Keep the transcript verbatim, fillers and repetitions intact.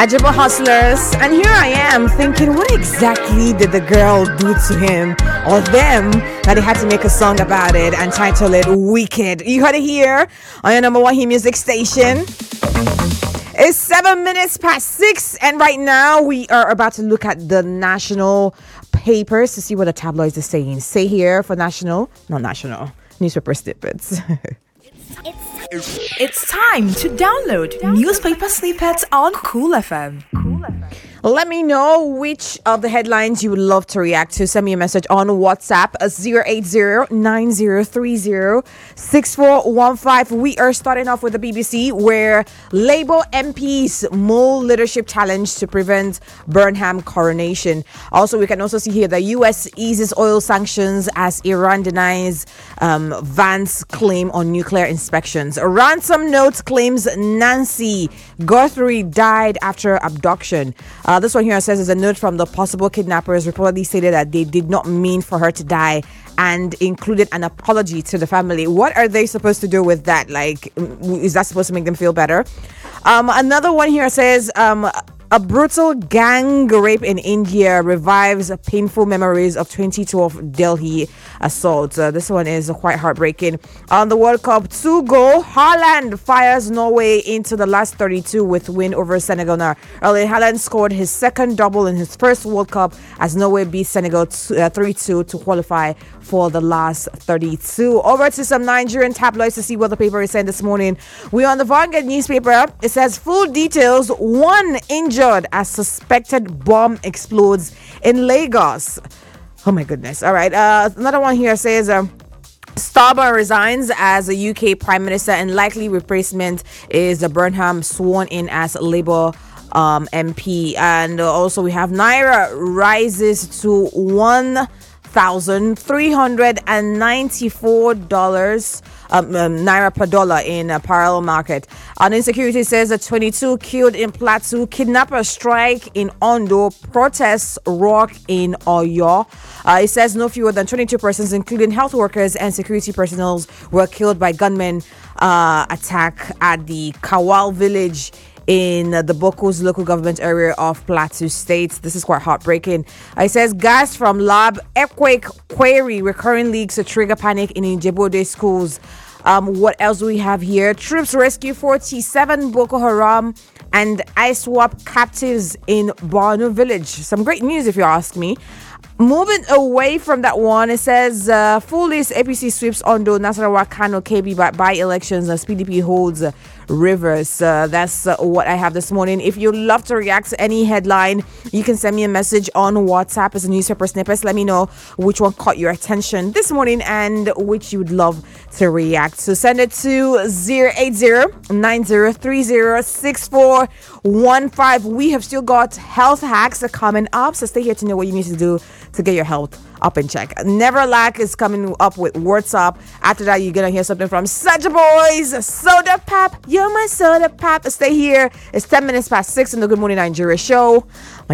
Ajabo Hustlers, and here I am thinking, what exactly did the girl do to him or them that they had to make a song about it and title it Wicked? You heard it here on your number one hit music station. It's seven minutes past six, and right now we are about to look at the national papers to see what the tabloids are saying. Say here for national, not national, newspaper snippets. It's, it's time to download newspaper snippets on Cool F M. Cool F M. Let me know which of the headlines you would love to react to. Send me a message on WhatsApp, zero eight zero nine zero three zero six four one five. We are starting off with the B B C, where Labour M Ps mull leadership challenge to prevent Burnham coronation. Also, we can also see here the U S eases oil sanctions as Iran denies um, Vance claim on nuclear inspections. A ransom note claims Nancy Guthrie died after abduction. Uh, this one here says is a note from the possible kidnappers reportedly stated that they did not mean for her to die and included an apology to the family. What are they supposed to do with that? Like, is that supposed to make them feel better? Um, another one here says um, a brutal gang rape in India revives painful memories of twenty twelve Delhi assault. Uh, this one is quite heartbreaking. On the World Cup, two goal, Haaland fires Norway into the last thirty-two with win over Senegal. Now, Erling Haaland scored his second double in his first World Cup as Norway beat Senegal three two to qualify for the last thirty-two. Over to some Nigerian tabloids to see what the paper is saying this morning. We're on the Vanguard newspaper. It says full details, one injured as suspected bomb explodes in Lagos. Oh my goodness. All right. Uh, another one here says um, Starmer resigns as a U K Prime Minister and likely replacement is Burnham sworn in as Labour um, M P. And uh, also we have Naira rises to one thousand three hundred ninety-four dollars um, um, Naira per dollar in a parallel market. And insecurity says that twenty-two killed in Plateau, kidnapper strike in Ondo, protests rock in Oyo. Uh, it says no fewer than twenty-two persons, including health workers and security personnel, were killed by gunmen uh, attack at the Kawal village in the Bokos local government area of Plateau State. This is quite heartbreaking. Uh, it says gas from lab, earthquake query, recurring leaks to trigger panic in Ijebu schools. Um, what else do we have here? Troops rescue forty-seven Boko Haram and ISWAP captives in Borno village. Some great news if you ask me. Moving away from that one, it says uh, full list A P C sweeps Ondo, Nasarawa, Kano, K B by, by elections, as P D P holds uh, Rivers. Uh, that's uh, what I have this morning. If you'd love to react to any headline, you can send me a message on WhatsApp as a newspaper snippets. Let me know which one caught your attention this morning and which you would love to react. So send it to zero eight zero nine zero three zero six four one five. We have still got health hacks coming up, so stay here to know what you need to do to get your health up in check. Never Lack is coming up with What's Up. After that, you're gonna hear something from Such Boys, Soda Pop. You're my soda pop. Stay here. It's ten minutes past six in the Good Morning Nigeria show.